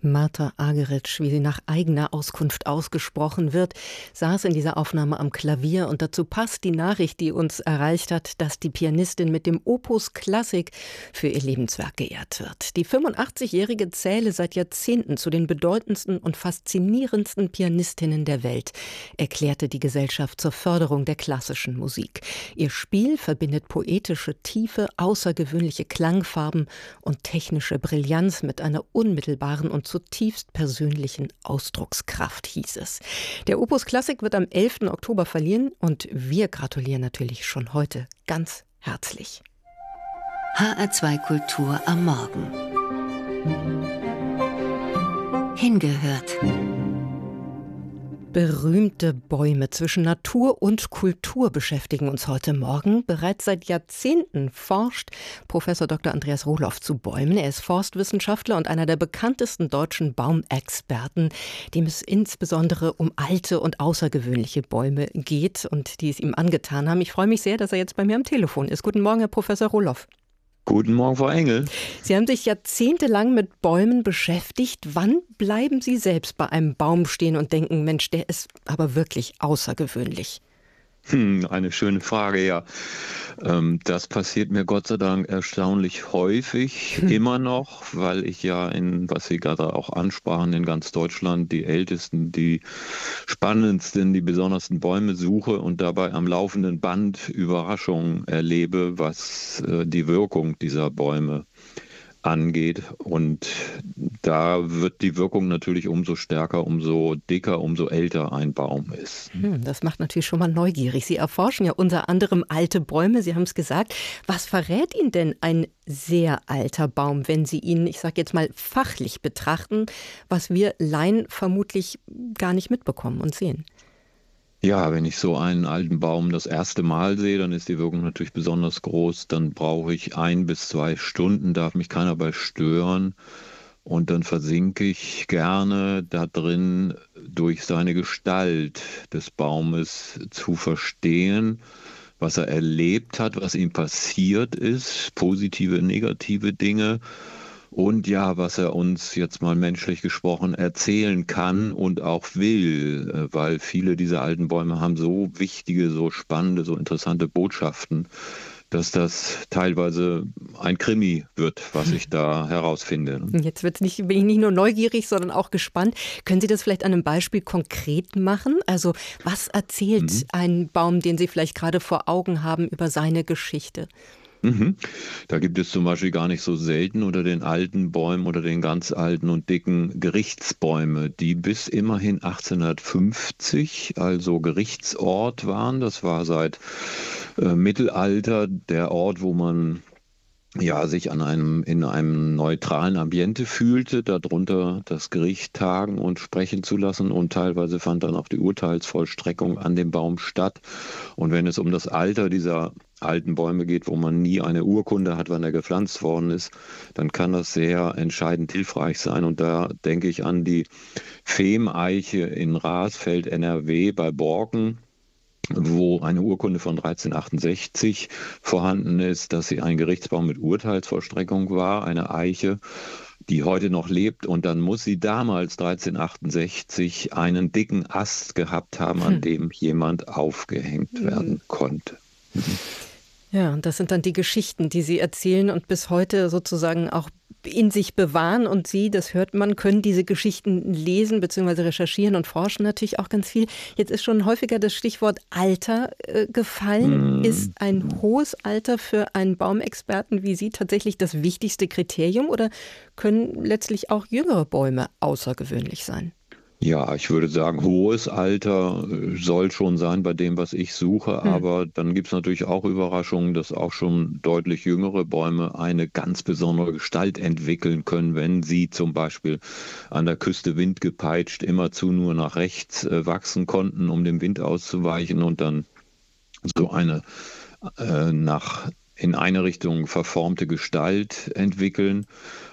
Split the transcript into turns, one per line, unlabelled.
Martha Argerich, wie sie nach eigener Auskunft ausgesprochen wird, saß in dieser Aufnahme am Klavier und dazu passt die Nachricht, die uns erreicht hat, dass die Pianistin mit dem Opus Classic für ihr Lebenswerk geehrt wird. Die 85-Jährige zähle seit Jahrzehnten zu den bedeutendsten und faszinierendsten Pianistinnen der Welt, erklärte die Gesellschaft zur Förderung der klassischen Musik. Ihr Spiel verbindet poetische Tiefe, außergewöhnliche Klangfarben und technische Brillanz mit einer unmittelbaren und zutiefst persönlichen Ausdruckskraft, hieß es. Der Opus Classic wird am 11. Oktober verliehen und wir gratulieren natürlich schon heute ganz herzlich.
HR2 Kultur am Morgen. Hingehört.
Berühmte Bäume zwischen Natur und Kultur beschäftigen uns heute Morgen. Bereits seit Jahrzehnten forscht Professor Dr. Andreas Rohloff zu Bäumen. Er ist Forstwissenschaftler und einer der bekanntesten deutschen Baumexperten, dem es insbesondere um alte und außergewöhnliche Bäume geht und die es ihm angetan haben. Ich freue mich sehr, dass er jetzt bei mir am Telefon ist. Guten Morgen, Herr Professor Rohloff.
Guten Morgen, Frau Engel.
Sie haben sich jahrzehntelang mit Bäumen beschäftigt. Wann bleiben Sie selbst bei einem Baum stehen und denken, Mensch, der ist aber wirklich außergewöhnlich?
Eine schöne Frage, ja. Das passiert mir Gott sei Dank erstaunlich häufig, immer noch, weil ich ja was Sie gerade auch ansprachen, in ganz Deutschland die ältesten, die spannendsten, die besondersten Bäume suche und dabei am laufenden Band Überraschungen erlebe, was die Wirkung dieser Bäume angeht. Und da wird die Wirkung natürlich umso stärker, umso dicker, umso älter ein Baum ist.
Das macht natürlich schon mal neugierig. Sie erforschen ja unter anderem alte Bäume, Sie haben es gesagt. Was verrät Ihnen denn ein sehr alter Baum, wenn Sie ihn, ich sage jetzt mal, fachlich betrachten, was wir Laien vermutlich gar nicht mitbekommen und sehen?
Ja, wenn ich so einen alten Baum das erste Mal sehe, dann ist die Wirkung natürlich besonders groß. Dann brauche ich 1 bis 2 Stunden, darf mich keiner bei stören. Und dann versinke ich gerne da drin, durch seine Gestalt des Baumes zu verstehen, was er erlebt hat, was ihm passiert ist, positive, negative Dinge. Und ja, was er uns jetzt mal menschlich gesprochen erzählen kann und auch will, weil viele dieser alten Bäume haben so wichtige, so spannende, so interessante Botschaften, dass das teilweise ein Krimi wird, was ich da herausfinde.
Jetzt bin ich nicht nur neugierig, sondern auch gespannt. Können Sie das vielleicht an einem Beispiel konkret machen? Also was erzählt ein Baum, den Sie vielleicht gerade vor Augen haben, über seine Geschichte?
Da gibt es zum Beispiel gar nicht so selten unter den alten Bäumen, unter den ganz alten und dicken Gerichtsbäume, die bis immerhin 1850 also Gerichtsort waren. Das war seit Mittelalter der Ort, wo man sich in einem neutralen Ambiente fühlte, darunter das Gericht tagen und sprechen zu lassen, und teilweise fand dann auch die Urteilsvollstreckung an dem Baum statt. Und wenn es um das Alter dieser alten Bäume geht, wo man nie eine Urkunde hat, wann er gepflanzt worden ist, dann kann das sehr entscheidend hilfreich sein. Und da denke ich an die Pfem-Eiche in Rasfeld, NRW bei Borken, wo eine Urkunde von 1368 vorhanden ist, dass sie ein Gerichtsbaum mit Urteilsvollstreckung war, eine Eiche, die heute noch lebt. Und dann muss sie damals 1368 einen dicken Ast gehabt haben, an dem jemand aufgehängt werden konnte.
Ja, und das sind dann die Geschichten, die Sie erzählen und bis heute sozusagen auch in sich bewahren. Und Sie, das hört man, können diese Geschichten lesen bzw. recherchieren und forschen natürlich auch ganz viel. Jetzt ist schon häufiger das Stichwort Alter gefallen. Ist ein hohes Alter für einen Baumexperten wie Sie tatsächlich das wichtigste Kriterium oder können letztlich auch jüngere Bäume außergewöhnlich sein?
Ja, ich würde sagen, hohes Alter soll schon sein bei dem, was ich suche, aber dann gibt es natürlich auch Überraschungen, dass auch schon deutlich jüngere Bäume eine ganz besondere Gestalt entwickeln können, wenn sie zum Beispiel an der Küste windgepeitscht immerzu nur nach rechts wachsen konnten, um dem Wind auszuweichen, und dann so eine in eine Richtung verformte Gestalt entwickeln.